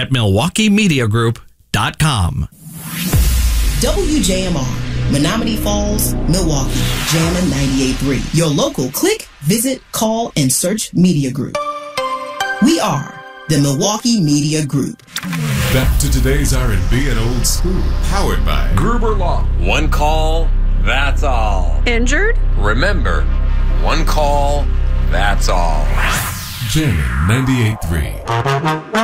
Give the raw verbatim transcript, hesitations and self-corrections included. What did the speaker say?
at milwaukee media group dot com. W J M R, Menominee Falls, Milwaukee, Jammin' ninety-eight point three. Your local click, visit, call, and search media group. We are the Milwaukee Media Group. Back to today's R and B and old school, powered by Gruber Law. One call, that's all. Injured? Remember, one call, that's all. Jammin' ninety-eight point three.